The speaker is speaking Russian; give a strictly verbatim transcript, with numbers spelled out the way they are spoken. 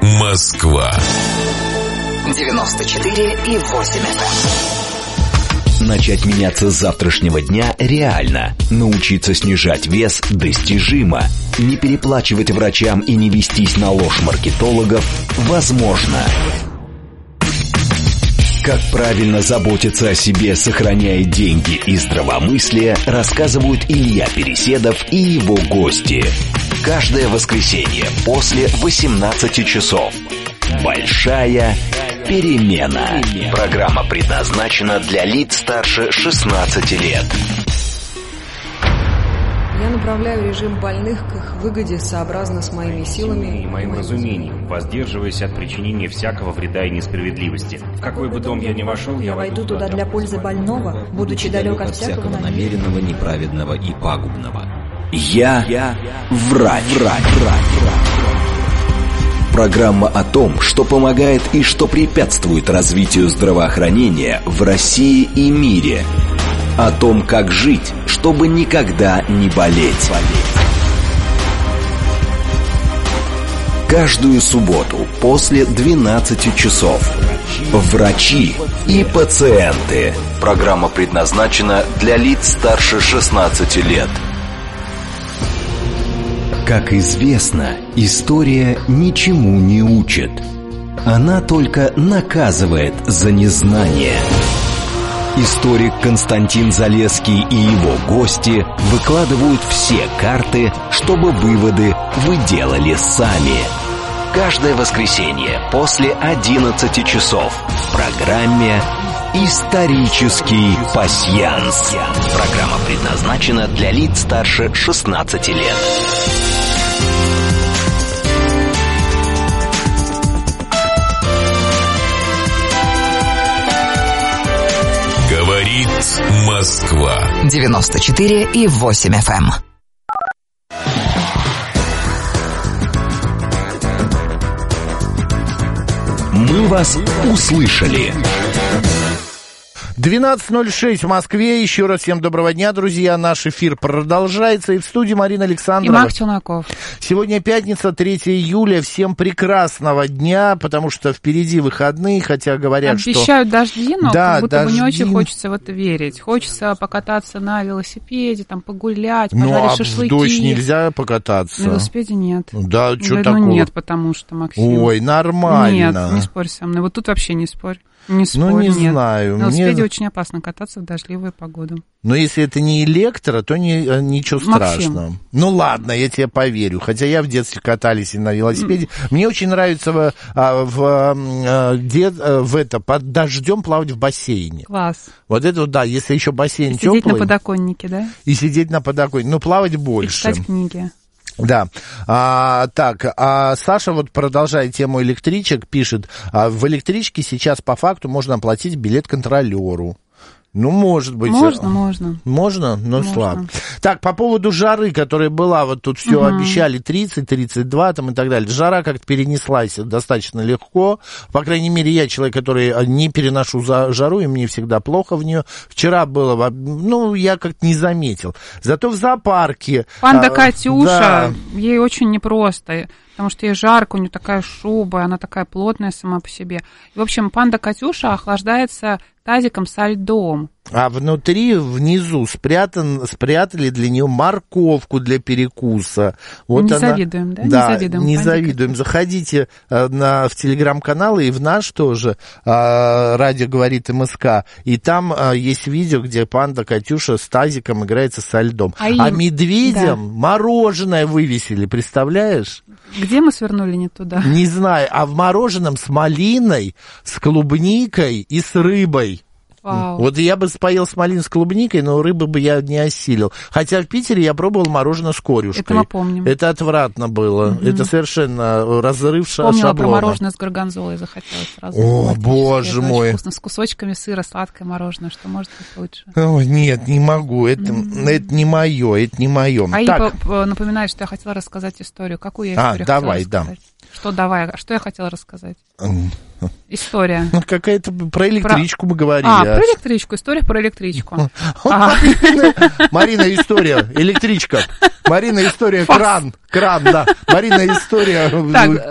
Москва. девяносто четыре и восемь эф эм. Начать меняться с завтрашнего дня реально. Научиться снижать вес достижимо. Не переплачивать врачам и не вестись на ложь маркетологов возможно. Как правильно заботиться о себе, сохраняя деньги и здравомыслие, рассказывают Илья Переседов и его гости. Каждое воскресенье после восемнадцати часов. Большая перемена. Программа предназначена для лиц старше шестнадцати лет. Я направляю режим больных к их выгоде сообразно с моими силами и моим разумением, воздерживаясь от причинения всякого вреда и несправедливости. В какой бы дом я ни вошел, я войду туда для пользы больного, будучи далек от всякого намеренного, неправедного и пагубного. Я, я врач, врач, врач, врач. Программа о том, что помогает и что препятствует развитию здравоохранения в России и мире. О том, как жить, чтобы никогда не болеть. Каждую субботу после двенадцати часов. Врачи и пациенты. Программа предназначена для лиц старше шестнадцати лет. Как известно, история ничему не учит. Она только наказывает за незнание. Историк Константин Залесский и его гости выкладывают все карты, чтобы выводы вы делали сами. Каждое воскресенье после одиннадцати часов в программе «Исторический пасьянс». Программа предназначена для лиц старше шестнадцати лет. Говорит Москва. девяносто четыре и восемь эф эм. Мы вас услышали. двенадцать ноль шесть в Москве. Еще раз всем доброго дня, друзья. Наш эфир продолжается. И в студии Марина Александрова. И Марк Челноков. Сегодня пятница, третьего июля. Всем прекрасного дня, потому что впереди выходные, хотя говорят, Обещают что... Обещают дожди, но да, как будто дожди. бы не очень хочется в это верить. Хочется покататься на велосипеде, там погулять, пожарить ну, а шашлыки. в дождь нельзя покататься? На велосипеде нет. Да, что да, такого? Ну нет, потому что, Максим. Ой, нормально. Нет, не спорь со мной. Вот тут вообще не спорь. Не спорь, ну, не нет. знаю. На велосипеде Мне... очень опасно кататься в дождливую погоду. Но если это не электро, то не, ничего страшного. Максим. Ну ладно, я тебе поверю. Хотя я в детстве катались и на велосипеде. Mm. Мне очень нравится в, в, в, в это, под дождем плавать в бассейне. Класс. Вот это вот, да, если еще бассейн и теплый. Сидеть на подоконнике, да? И сидеть на подоконнике. Ну, плавать больше. И читать книги. Да, а, так, а Саша вот продолжая тему электричек, пишет, а в электричке сейчас по факту можно оплатить билет контролеру. Ну, может быть. Можно, можно. Можно, но можно. слабо. Так, по поводу жары, которая была, вот тут все угу. обещали тридцать, тридцать два там и так далее. Жара как-то перенеслась достаточно легко. По крайней мере, я человек, который не переношу за жару, и мне всегда плохо в нее. Вчера было, ну, я как-то не заметил. Зато в зоопарке... Панда а, Катюша, да. ей очень непросто, потому что ей жарко, у нее такая шуба, она такая плотная сама по себе. И, в общем, панда Катюша охлаждается тазиком со льдом. А внутри, внизу спрятан, спрятали для нее морковку для перекуса. Вот не она, завидуем, да? Да, не завидуем. Не завидуем. Заходите на, в телеграм-канал и в наш тоже, а, радио говорит МСК, и там а, есть видео, где панда Катюша с тазиком играется со льдом. А, а им... медведям да. мороженое вывесили, представляешь? Где мы свернули не туда? Не знаю, а в мороженом с малиной, с клубникой и с рыбой. Вау. Вот я бы поел с малиной с клубникой, но рыбы бы я не осилил. Хотя в Питере я пробовал мороженое с корюшкой. Это мы помним. Это отвратно было. Mm-hmm. Это совершенно разрыв шаблона. Помнила про мороженое с горгонзолой, захотелось сразу. О, боже это мой. Очень вкусно, с кусочками сыра, сладкое мороженое, что может быть лучше. О, нет, не могу. Это, mm-hmm. это не мое, это не мое. А так. я напоминаю, что я хотела рассказать историю. Какую я историю а, хотела давай, рассказать? Да. Что давай, что я хотела рассказать? История. Ну, какая-то про электричку про... мы говорили. А, про электричку, история про электричку. Марина, история, электричка. Марина, история, кран, кран, да. Марина, история...